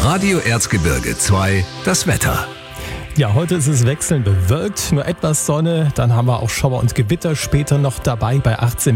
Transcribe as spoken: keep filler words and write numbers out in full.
Radio Erzgebirge zwei, das Wetter. Ja, heute ist es wechselnd bewölkt, nur etwas Sonne, dann haben wir auch Schauer und Gewitter später noch dabei bei achtzehn